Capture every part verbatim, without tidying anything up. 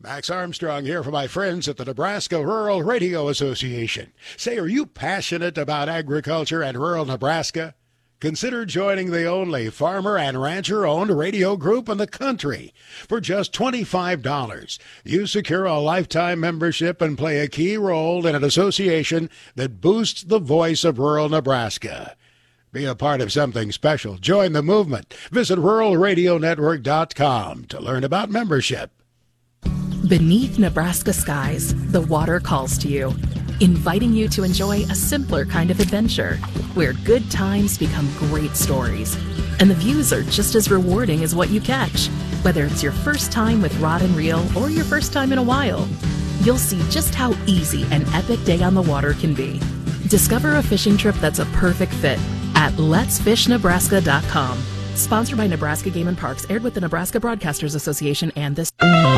Max Armstrong here for my friends at the Nebraska Rural Radio Association. Say, are you passionate about agriculture and rural Nebraska? Consider joining the only farmer and rancher-owned radio group in the country. For just twenty-five dollars, you secure a lifetime membership and play a key role in an association that boosts the voice of rural Nebraska. Be a part of something special. Join the movement. Visit rural radio network dot com to learn about membership. Beneath Nebraska skies, the water calls to you, inviting you to enjoy a simpler kind of adventure, where good times become great stories. And the views are just as rewarding as what you catch. Whether it's your first time with rod and reel or your first time in a while, you'll see just how easy an epic day on the water can be. Discover a fishing trip that's a perfect fit at lets fish nebraska dot com. Sponsored by Nebraska Game and Parks, aired with the Nebraska Broadcasters Association and this.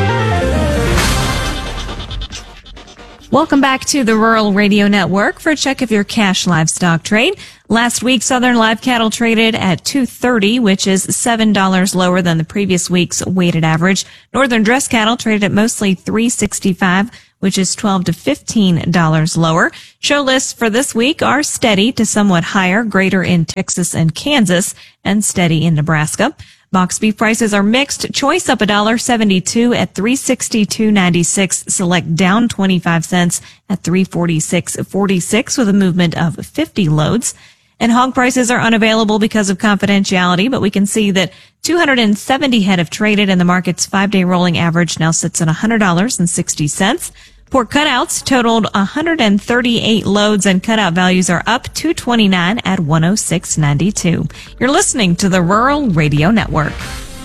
Welcome back to the Rural Radio Network for a check of your cash livestock trade. Last week, Southern live cattle traded at two thirty, which is seven dollars lower than the previous week's weighted average. Northern dress cattle traded at mostly three sixty-five, which is twelve to fifteen dollars lower. Show lists for this week are steady to somewhat higher, greater in Texas and Kansas, and steady in Nebraska. Box beef prices are mixed. Choice up one dollar seventy-two at three sixty-two ninety-six. Select down twenty-five cents at three forty-six forty-six with a movement of fifty loads. And hog prices are unavailable because of confidentiality, but we can see that two hundred seventy head have traded, and the market's five-day rolling average now sits at one hundred dollars and sixty cents. Pork cutouts totaled one hundred thirty-eight loads, and cutout values are up two twenty-nine at one oh six ninety-two. You're listening to the Rural Radio Network.